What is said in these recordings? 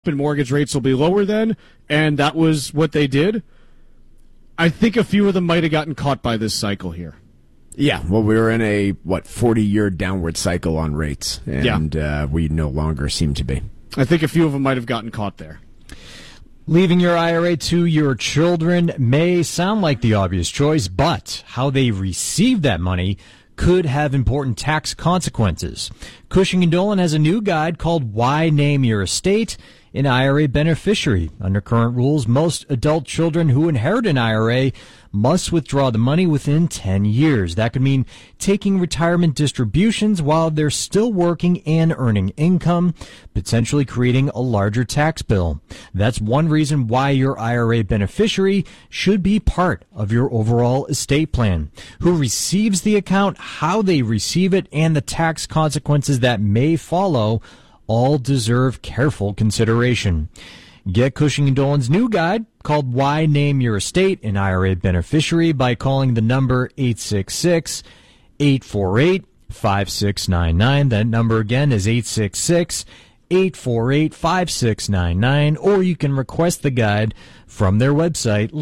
and mortgage rates will be lower then, and that was what they did. I think a few of them might have gotten caught by this cycle here. Yeah, well, we were in a, 40-year downward cycle on rates, and we no longer seem to be. I think a few of them might have gotten caught there. Leaving your IRA to your children may sound like the obvious choice, but how they receive that money could have important tax consequences. Cushing & Dolan has a new guide called Why Name Your Estate an IRA Beneficiary. Under current rules, most adult children who inherit an IRA must withdraw the money within 10 years. That could mean taking retirement distributions while they're still working and earning income, potentially creating a larger tax bill. That's one reason why your IRA beneficiary should be part of your overall estate plan. Who receives the account, how they receive it, and the tax consequences that may follow all deserve careful consideration. Get Cushing & Dolan's new guide called Why Name Your Estate an IRA Beneficiary by calling the number 866-848-5699. That number again is 866-848-5699, or you can request the guide from their website,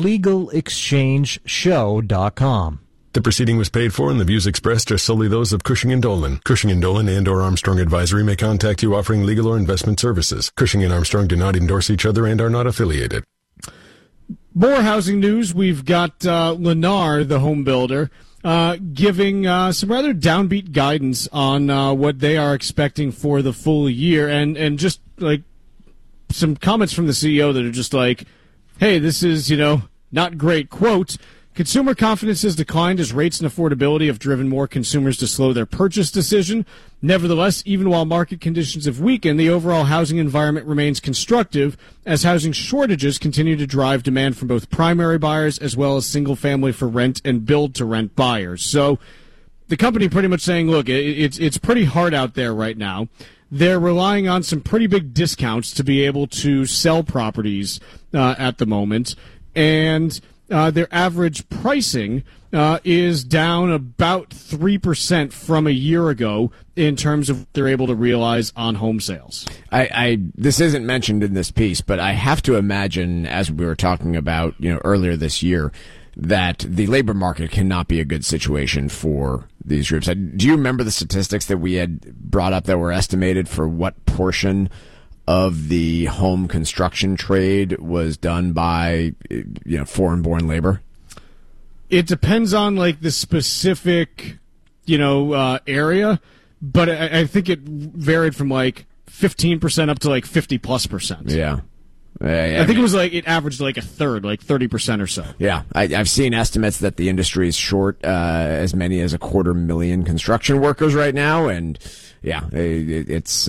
legalexchangeshow.com. The proceeding was paid for, and the views expressed are solely those of Cushing & Dolan. Cushing & Dolan and or Armstrong Advisory may contact you offering legal or investment services. Cushing and Armstrong do not endorse each other and are not affiliated. More housing news. We've got Lennar, the home builder, giving some rather downbeat guidance on what they are expecting for the full year, and just like some comments from the CEO that are just like, hey, this is, not great. Quote, consumer confidence has declined as rates and affordability have driven more consumers to slow their purchase decision. Nevertheless, even while market conditions have weakened, the overall housing environment remains constructive as housing shortages continue to drive demand from both primary buyers as well as single-family for rent and build-to-rent buyers. So the company pretty much saying, look, it's pretty hard out there right now. They're relying on some pretty big discounts to be able to sell properties at the moment, and their average pricing is down about 3% from a year ago in terms of what they're able to realize on home sales. This isn't mentioned in this piece, but I have to imagine, as we were talking about, earlier this year, that the labor market cannot be a good situation for these groups. Do you remember the statistics that we had brought up that were estimated for what portion of the home construction trade was done by foreign-born labor? It depends on the specific area, but I think it varied from 15% up to 50+%. Yeah. I think it was it averaged a third, 30% or so. Yeah, I've seen estimates that the industry is short as many as 250,000 construction workers right now, and it's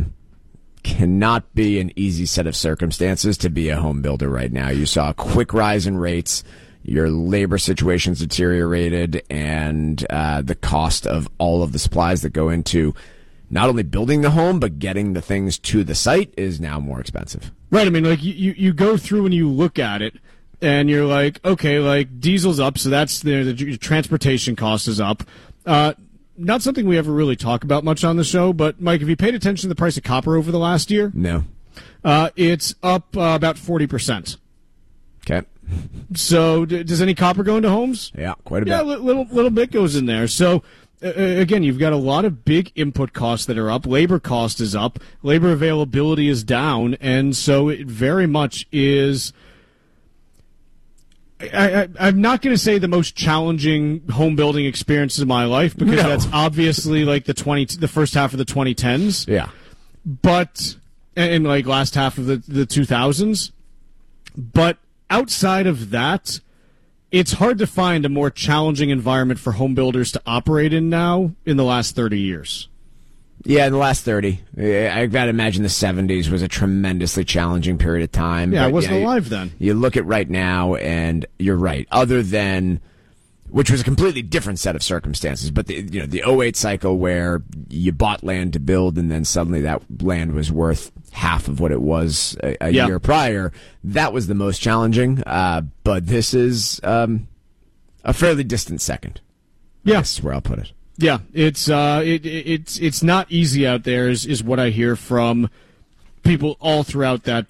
cannot be an easy set of circumstances to be a home builder right now. You saw a quick rise in rates, your labor situation's deteriorated, and the cost of all of the supplies that go into not only building the home, but getting the things to the site is now more expensive. Right. I mean, you go through and you look at it, and you're like, okay, diesel's up, so that's the transportation cost is up. Not something we ever really talk about much on the show, but Mike, have you paid attention to the price of copper over the last year? No. It's up about 40%. Okay. So does any copper go into homes? Yeah, quite a bit. Yeah, little bit goes in there. So again, you've got a lot of big input costs that are up. Labor cost is up. Labor availability is down, and so it very much is. I'm not going to say the most challenging home building experiences of my life because that's obviously the first half of the 2010s. Yeah. But and last half of the 2000s. But outside of that, it's hard to find a more challenging environment for home builders to operate in now in the last 30 years. Yeah, in the last 30. I've got to imagine the 70s was a tremendously challenging period of time. Yeah, I wasn't alive then. You look at right now, and you're right. Other than, which was a completely different set of circumstances, but the 08 cycle where you bought land to build, and then suddenly that land was worth half of what it was a year prior, that was the most challenging. But this is a fairly distant second. Yeah. That's where I'll put it. Yeah, it's not easy out there, is what I hear from people all throughout that